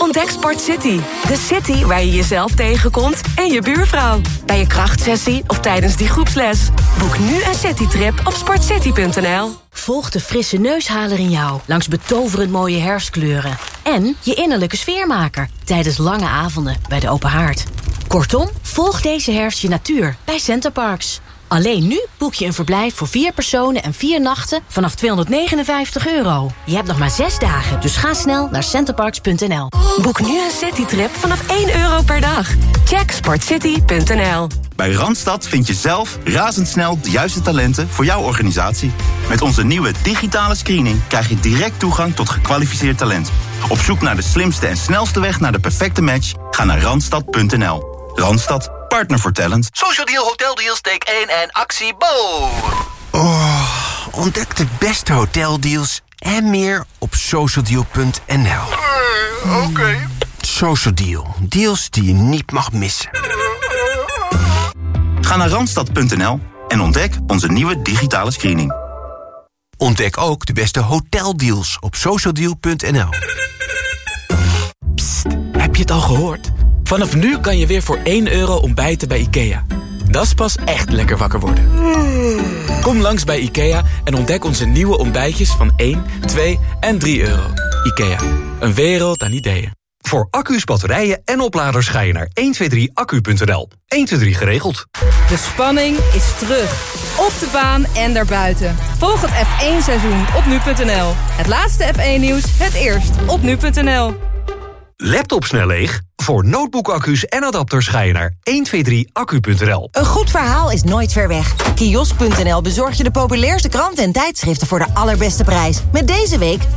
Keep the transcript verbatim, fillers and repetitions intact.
Ontdek Sport City. De city waar je jezelf tegenkomt en je buurvrouw. Bij je krachtsessie of tijdens die groepsles. Boek nu een citytrip op sportcity punt n l. Volg de frisse neushaler in jou langs betoverend mooie herfstkleuren. En je innerlijke sfeermaker tijdens lange avonden bij de open haard. Kortom, volg deze herfst je natuur bij Centerparks. Alleen nu boek je een verblijf voor vier personen en vier nachten vanaf tweehonderdnegenenvijftig euro. Je hebt nog maar zes dagen, dus ga snel naar centerparks punt n l. Boek nu een citytrip vanaf één euro per dag. Check sportcity punt n l. Bij Randstad vind je zelf razendsnel de juiste talenten voor jouw organisatie. Met onze nieuwe digitale screening krijg je direct toegang tot gekwalificeerd talent. Op zoek naar de slimste en snelste weg naar de perfecte match? Ga naar randstad punt n l. Randstad, partner voor talent. Social Deal, Hotel Deals, take één en actie Bo. Oh, ontdek de beste hoteldeals en meer op social deal punt n l. Uh, Oké. Okay. Social Deal, deals die je niet mag missen. Ga naar randstad punt n l en ontdek onze nieuwe digitale screening. Ontdek ook de beste hoteldeals op social deal punt n l. Psst, heb je het al gehoord? Vanaf nu kan je weer voor één euro ontbijten bij IKEA. Dat is pas echt lekker wakker worden. Kom langs bij IKEA en ontdek onze nieuwe ontbijtjes van één, twee en drie euro. IKEA, een wereld aan ideeën. Voor accu's, batterijen en opladers ga je naar honderdtweeëntwintig accu punt n l. honderdtweeëntwintig geregeld. De spanning is terug. Op de baan en daarbuiten. Volg het F één seizoen op nu punt n l. Het laatste F één nieuws, het eerst op nu punt n l. Laptop snel leeg? Voor notebookaccu's en adapters ga je naar honderdtweeëntwintig accu punt n l. Een goed verhaal is nooit ver weg. Kiosk punt n l bezorgt je de populairste kranten en tijdschriften voor de allerbeste prijs. Met deze week